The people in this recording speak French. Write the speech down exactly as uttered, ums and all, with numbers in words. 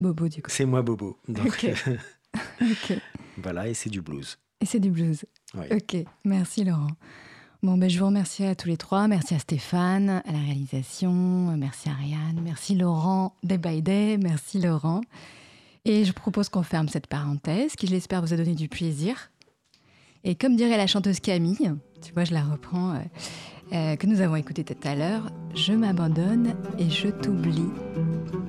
Bobo, du coup. C'est moi Bobo. Donc, Ok. Ok. voilà, et c'est du blues. Et c'est du blues. Oui. Ok, merci Laurent. Bon, ben, je vous remercie à tous les trois. Merci à Stéphane, à la réalisation. Merci à Ariane. Merci Laurent, Day by Day. Merci Laurent. Et je propose qu'on ferme cette parenthèse qui, je l'espère, vous a donné du plaisir. Et comme dirait la chanteuse Camille, tu vois, je la reprends, euh, euh, que nous avons écoutée tout à l'heure, je m'abandonne et je t'oublie.